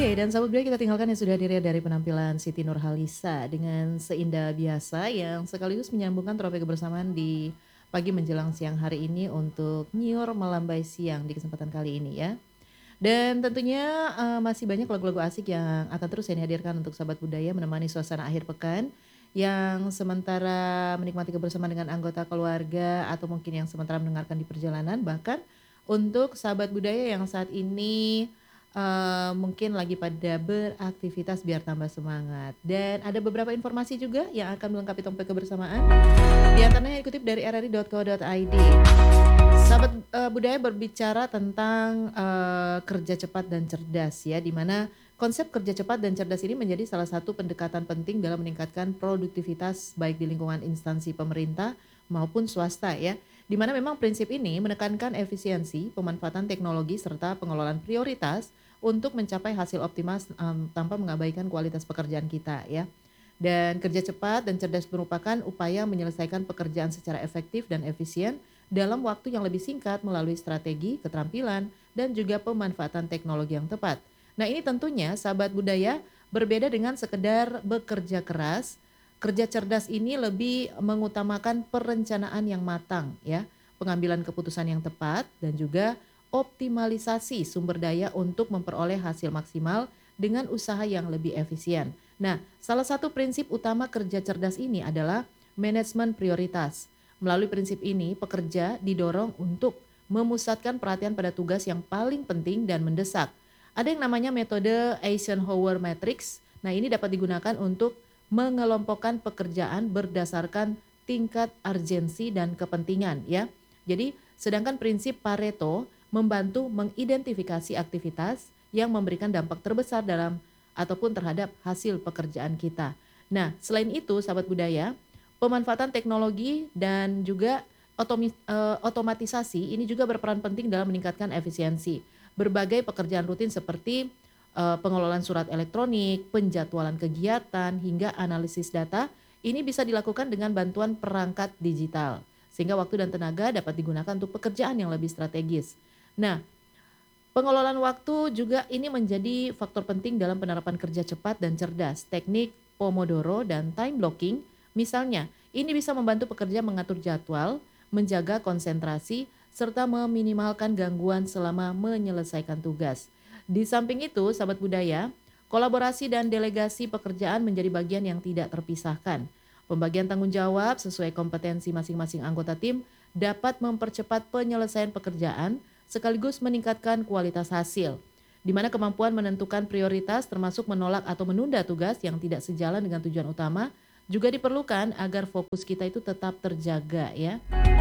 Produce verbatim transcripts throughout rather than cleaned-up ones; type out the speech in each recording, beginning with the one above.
Oke, dan sahabat budaya kita tinggalkan yang sudah hadir ya dari penampilan Siti Nurhaliza dengan seindah biasa yang sekaligus menyambungkan trofe kebersamaan di pagi menjelang siang hari ini untuk nyiur melambai siang di kesempatan kali ini ya. Dan tentunya, eee, masih banyak lagu-lagu asik yang akan terus saya hadirkan untuk sahabat budaya menemani suasana akhir pekan, yang sementara menikmati kebersamaan dengan anggota keluarga atau mungkin yang sementara mendengarkan di perjalanan, bahkan untuk sahabat budaya yang saat ini, eee, mungkin lagi pada beraktivitas biar tambah semangat. Dan ada beberapa informasi juga yang akan melengkapi topik kebersamaan, di antaranya dikutip dari r r i titik co titik i d. Sahabat, eee, budaya berbicara tentang, eee, kerja cepat dan cerdas ya, di mana konsep kerja cepat dan cerdas ini menjadi salah satu pendekatan penting dalam meningkatkan produktivitas baik di lingkungan instansi pemerintah maupun swasta ya. Di mana memang prinsip ini menekankan efisiensi, pemanfaatan teknologi serta pengelolaan prioritas untuk mencapai hasil optimal, mmm, tanpa mengabaikan kualitas pekerjaan kita ya. Dan kerja cepat dan cerdas merupakan upaya menyelesaikan pekerjaan secara efektif dan efisien dalam waktu yang lebih singkat melalui strategi, keterampilan, dan juga pemanfaatan teknologi yang tepat. Nah ini tentunya sahabat budaya berbeda dengan sekedar bekerja keras. Kerja cerdas ini lebih mengutamakan perencanaan yang matang ya, pengambilan keputusan yang tepat dan juga optimalisasi sumber daya untuk memperoleh hasil maksimal dengan usaha yang lebih efisien. Nah, salah satu prinsip utama kerja cerdas ini adalah manajemen prioritas. Melalui prinsip ini, pekerja didorong untuk memusatkan perhatian pada tugas yang paling penting dan mendesak. Ada yang namanya metode Eisenhower Matrix. Nah, ini dapat digunakan untuk mengelompokkan pekerjaan berdasarkan tingkat urgensi dan kepentingan ya. Jadi, sedangkan prinsip Pareto membantu mengidentifikasi aktivitas yang memberikan dampak terbesar dalam ataupun terhadap hasil pekerjaan kita. Nah, selain itu sahabat budaya, pemanfaatan teknologi dan juga otomi eee, otomatisasi ini juga berperan penting dalam meningkatkan efisiensi. Berbagai pekerjaan rutin seperti, eee, pengelolaan surat elektronik, penjadwalan kegiatan, hingga analisis data, ini bisa dilakukan dengan bantuan perangkat digital. Sehingga waktu dan tenaga dapat digunakan untuk pekerjaan yang lebih strategis. Nah, pengelolaan waktu juga ini menjadi faktor penting dalam penerapan kerja cepat dan cerdas. Teknik Pomodoro dan time blocking misalnya, ini bisa membantu pekerja mengatur jadwal, menjaga konsentrasi, serta meminimalkan gangguan selama menyelesaikan tugas. Di samping itu, sahabat budaya, kolaborasi dan delegasi pekerjaan menjadi bagian yang tidak terpisahkan. Pembagian tanggung jawab sesuai kompetensi masing-masing anggota tim dapat mempercepat penyelesaian pekerjaan sekaligus meningkatkan kualitas hasil, di mana kemampuan menentukan prioritas termasuk menolak atau menunda tugas yang tidak sejalan dengan tujuan utama juga diperlukan agar fokus kita itu tetap terjaga ya.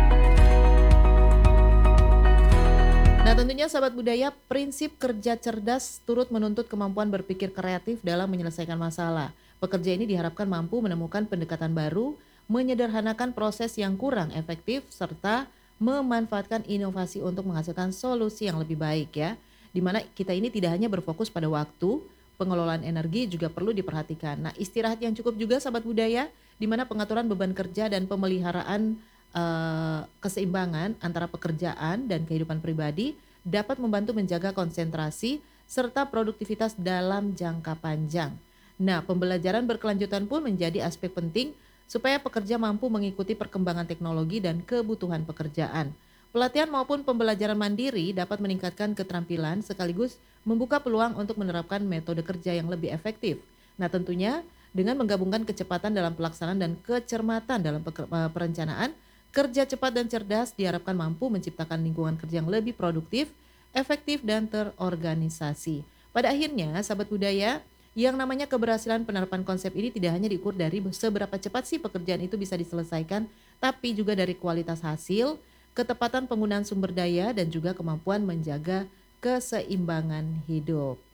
Nah tentunya sahabat budaya, prinsip kerja cerdas turut menuntut kemampuan berpikir kreatif dalam menyelesaikan masalah. Pekerja ini diharapkan mampu menemukan pendekatan baru, menyederhanakan proses yang kurang efektif, serta memanfaatkan inovasi untuk menghasilkan solusi yang lebih baik ya. Di mana kita ini tidak hanya berfokus pada waktu, pengelolaan energi juga perlu diperhatikan. Nah istirahat yang cukup juga sahabat budaya, di mana pengaturan beban kerja dan pemeliharaan eh, keseimbangan antara pekerjaan dan kehidupan pribadi dapat membantu menjaga konsentrasi serta produktivitas dalam jangka panjang. Nah, pembelajaran berkelanjutan pun menjadi aspek penting supaya pekerja mampu mengikuti perkembangan teknologi dan kebutuhan pekerjaan. Pelatihan maupun pembelajaran mandiri dapat meningkatkan keterampilan sekaligus membuka peluang untuk menerapkan metode kerja yang lebih efektif. Nah, tentunya dengan menggabungkan kecepatan dalam pelaksanaan dan kecermatan dalam peker- eh, perencanaan, kerja cepat dan cerdas diharapkan mampu menciptakan lingkungan kerja yang lebih produktif, efektif, dan terorganisasi. Pada akhirnya, sahabat budaya, yang namanya keberhasilan penerapan konsep ini tidak hanya diukur dari seberapa cepat sih pekerjaan itu bisa diselesaikan, tapi juga dari kualitas hasil, ketepatan penggunaan sumber daya, dan juga kemampuan menjaga keseimbangan hidup.